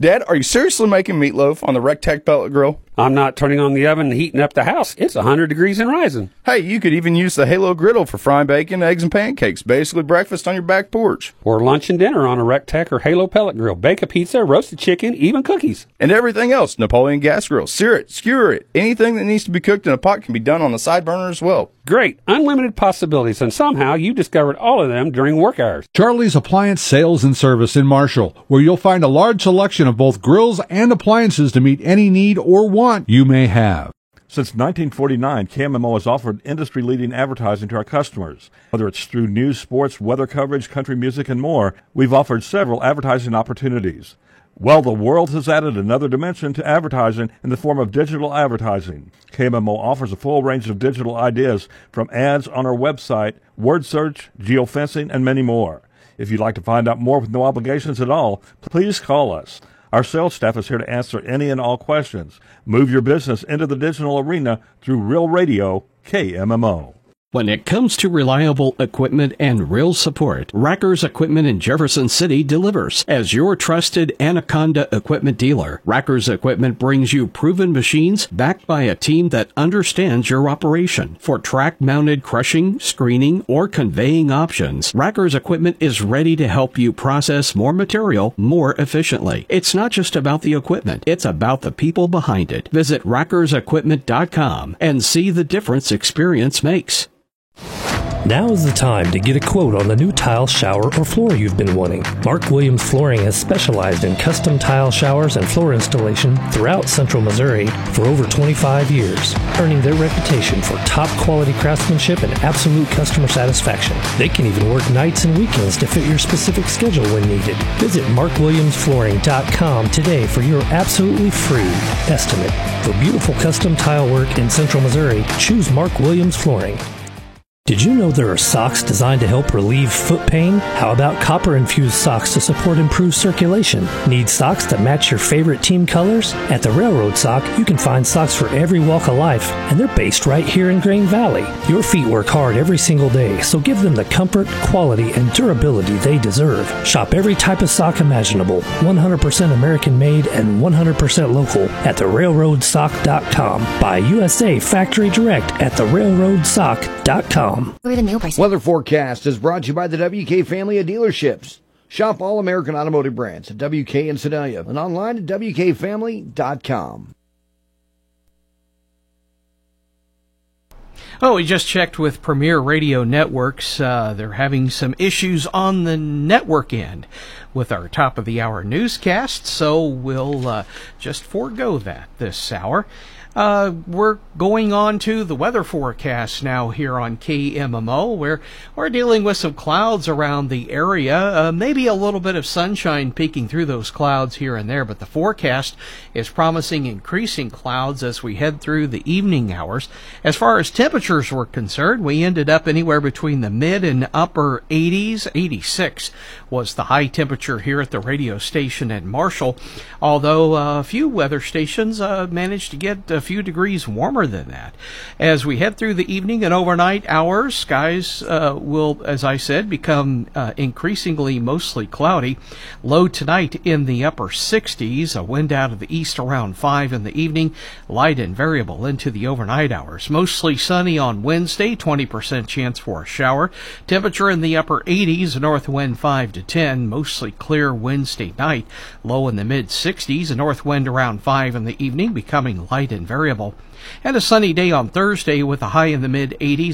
Dad, are you seriously making meatloaf on the Rectech pellet grill? I'm not turning on the oven and heating up the house. It's 100 degrees and rising. Hey, you could even use the Halo griddle for frying bacon, eggs, and pancakes. Basically breakfast on your back porch. Or lunch and dinner on a Rectech or Halo pellet grill. Bake a pizza, roasted chicken, even cookies. And everything else. Napoleon gas grill. Sear it, skewer it. Anything that needs to be cooked in a pot can be done on the side burner as well. Great. Unlimited possibilities, and somehow you discovered all of them during work hours. Charlie's Appliance Sales and Service in Marshall, where you'll find a large selection of both grills and appliances to meet any need or want you may have. Since 1949, KMMO has offered industry-leading advertising to our customers. Whether it's through news, sports, weather coverage, country music, and more, we've offered several advertising opportunities. Well, the world has added another dimension to advertising in the form of digital advertising. KMMO offers a full range of digital ideas, from ads on our website, word search, geofencing, and many more. If you'd like to find out more with no obligations at all, please call us. Our sales staff is here to answer any and all questions. Move your business into the digital arena through Real Radio, KMMO. When it comes to reliable equipment and real support, Racker's Equipment in Jefferson City delivers. As your trusted Anaconda equipment dealer, Racker's Equipment brings you proven machines backed by a team that understands your operation. For track-mounted crushing, screening, or conveying options, Racker's Equipment is ready to help you process more material more efficiently. It's not just about the equipment, it's about the people behind it. Visit rackersequipment.com and see the difference experience makes. Now is the time to get a quote on the new tile, shower, or floor you've been wanting. Mark Williams Flooring has specialized in custom tile showers and floor installation throughout Central Missouri for over 25 years, earning their reputation for top quality craftsmanship and absolute customer satisfaction. They can even work nights and weekends to fit your specific schedule when needed. Visit markwilliamsflooring.com today for your absolutely free estimate. For beautiful custom tile work in Central Missouri, choose Mark Williams Flooring. Did you know there are socks designed to help relieve foot pain? How about copper-infused socks to support improved circulation? Need socks that match your favorite team colors? At the Railroad Sock, you can find socks for every walk of life, and they're based right here in Grain Valley. Your feet work hard every single day, so give them the comfort, quality, and durability they deserve. Shop every type of sock imaginable, 100% American-made and 100% local at therailroadsock.com. Buy USA Factory Direct at therailroadsock.com. Weather forecast is brought to you by the WK family of dealerships. Shop all American automotive brands at WK in Sedalia and online at WKFamily.com. Oh, we just checked with Premier Radio Networks. They're having some issues on the network end with our top of the hour newscast, so we'll just forego that this hour. We're going on to the weather forecast now here on KMMO, where we're dealing with some clouds around the area, maybe a little bit of sunshine peeking through those clouds here and there, but the forecast is promising increasing clouds as we head through the evening hours. As far as temperatures were concerned, we ended up anywhere between the mid and upper 80s. 86 was the high temperature here at the radio station in Marshall, although a few weather stations managed to get a few degrees warmer than that. As we head through the evening and overnight hours, skies will, as I said, become increasingly mostly cloudy. Low tonight in the upper 60s, a wind out of the east around 5 in the evening, light and variable into the overnight hours. Mostly sunny on Wednesday, 20% chance for a shower. Temperature in the upper 80s, north wind 5 to 10, mostly clear Wednesday night. Low in the mid 60s, a north wind around 5 in the evening, becoming light and variable. And a sunny day on Thursday with a high in the mid 80s.